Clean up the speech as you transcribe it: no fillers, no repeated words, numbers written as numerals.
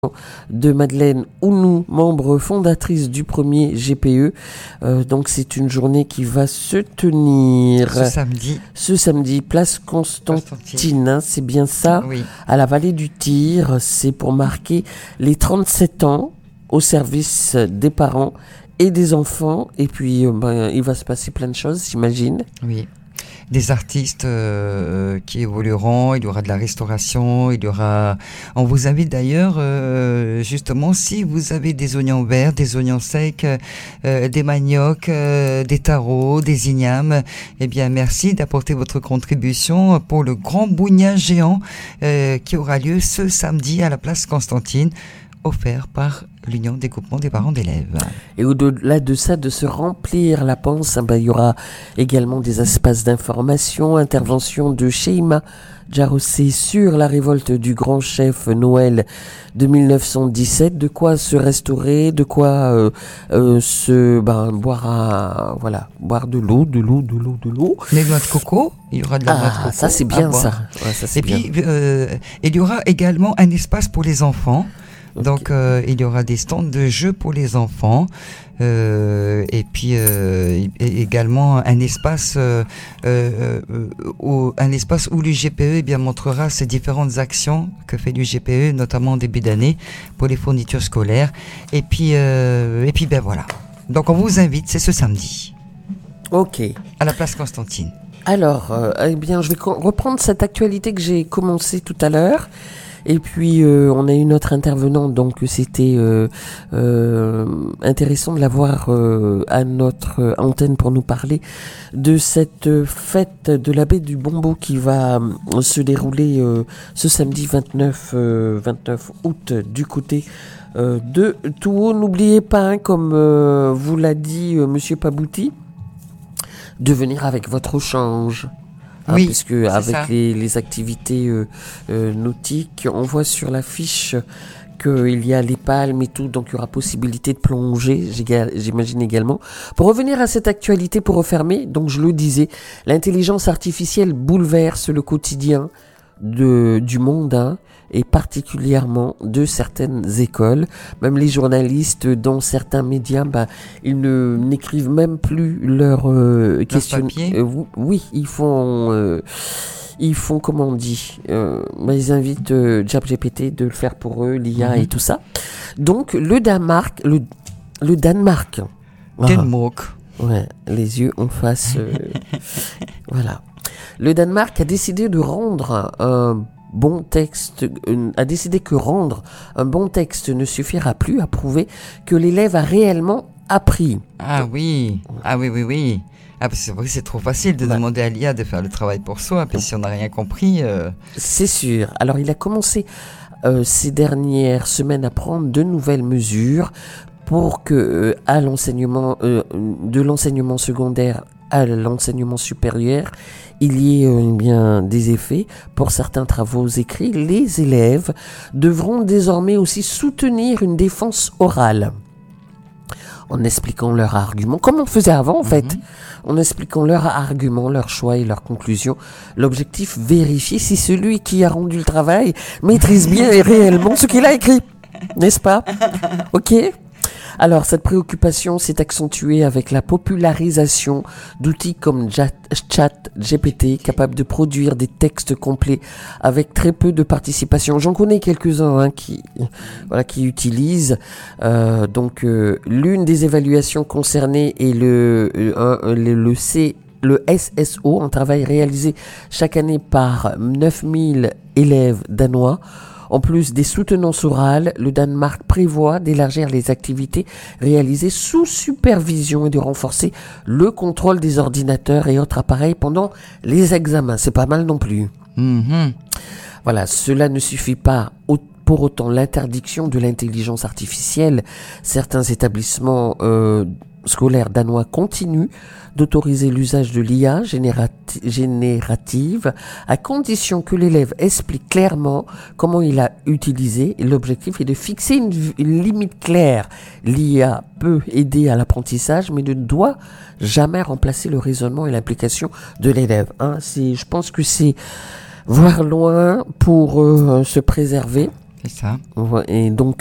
de Madeleine Ounou, membre fondatrice du premier GPE. Donc c'est une journée qui va se tenir ce samedi, place Constantine, hein, c'est bien ça, oui. À la vallée du Tir. C'est pour marquer les 37 ans au service des parents et des enfants. Et puis il va se passer plein de choses, j'imagine. Oui. Des artistes qui évolueront, il y aura de la restauration, il y aura... On vous invite d'ailleurs, justement, si vous avez des oignons verts, des oignons secs, des maniocs, des tarots, des ignames, eh bien merci d'apporter votre contribution pour le grand bougna géant qui aura lieu ce samedi à la place Constantine, offert par l'Union des groupements des parents d'élèves. Et au-delà de ça, de se remplir la panse, il y aura également des espaces d'information, intervention de Sheima Jarossé sur la révolte du grand chef Noël de 1917, de quoi se restaurer, de quoi boire de l'eau. Les noix de coco, il y aura de la noix de coco. Ça c'est bien ça. Ouais, ça c'est Et puis bien. il y aura également un espace pour les enfants. Okay. Donc il y aura des stands de jeux pour les enfants et puis également un espace où le GPE montrera ses différentes actions que fait le GPE, notamment en début d'année pour les fournitures scolaires. Et puis voilà. Donc on vous invite, c'est ce samedi. Ok. À la place Constantine. Alors, je vais reprendre cette actualité que j'ai commencé tout à l'heure. Et puis on a une autre intervenante, donc c'était intéressant de l'avoir à notre antenne pour nous parler de cette fête de la baie du Bombo qui va se dérouler ce samedi 29 août du côté de Touault. N'oubliez pas, comme vous l'a dit Monsieur Pabouti, de venir avec votre change. Oui, puisque avec les activités nautiques, on voit sur l'affiche qu'il y a les palmes et tout, donc il y aura possibilité de plonger, j'imagine également. Pour revenir à cette actualité, pour refermer, donc je le disais, l'intelligence artificielle bouleverse le quotidien du monde, hein, et particulièrement de certaines écoles. Même les journalistes dans certains médias, ils n'écrivent même plus leurs questions. Oui, ils font comment on dit, ils invitent ChatGPT de le faire pour eux, l'IA et tout ça. Donc le Danemark, ouais, les yeux en face, voilà. Le Danemark a décidé de rendre un bon texte, rendre un bon texte ne suffira plus à prouver que l'élève a réellement appris. Ah oui. Ah, c'est vrai que c'est trop facile de demander à l'IA de faire le travail pour soi, puis si on n'a rien compris... C'est sûr. Alors il a commencé ces dernières semaines à prendre de nouvelles mesures pour que de l'enseignement secondaire à l'enseignement supérieur, il y ait des effets. Pour certains travaux écrits, les élèves devront désormais aussi soutenir une défense orale en expliquant leurs arguments, comme on faisait avant en fait, en expliquant leurs arguments, leurs choix et leurs conclusions. L'objectif, vérifier si celui qui a rendu le travail maîtrise bien et réellement ce qu'il a écrit, n'est-ce pas? Ok. Alors, cette préoccupation s'est accentuée avec la popularisation d'outils comme ChatGPT, capable de produire des textes complets avec très peu de participation. J'en connais quelques-uns qui utilisent. L'une des évaluations concernées est le SSO, un travail réalisé chaque année par 9000 élèves danois. En plus des soutenances orales, le Danemark prévoit d'élargir les activités réalisées sous supervision et de renforcer le contrôle des ordinateurs et autres appareils pendant les examens. C'est pas mal non plus. Voilà, cela ne suffit pas. Pour autant, l'interdiction de l'intelligence artificielle, certains établissements scolaires danois continuent d'autoriser l'usage de l'IA générative à condition que l'élève explique clairement comment il a utilisé. L'objectif est de fixer une limite claire. L'IA peut aider à l'apprentissage mais ne doit jamais remplacer le raisonnement et l'application de l'élève. Je pense que c'est voir loin pour se préserver. C'est ça. Et donc,